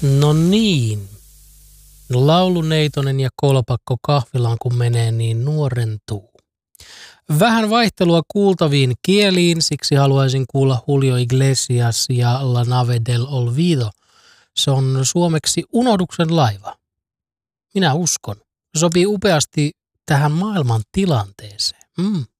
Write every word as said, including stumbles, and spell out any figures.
No niin. Lauluneitonen ja kolpakko kahvilaan kun menee, niin nuorentuu. Vähän vaihtelua kuultaviin kieliin, siksi haluaisin kuulla Julio Iglesias ja La Nave del Olvido. Se on suomeksi Unohduksen laiva. Minä uskon. Se sopii upeasti tähän maailman tilanteeseen. Mm.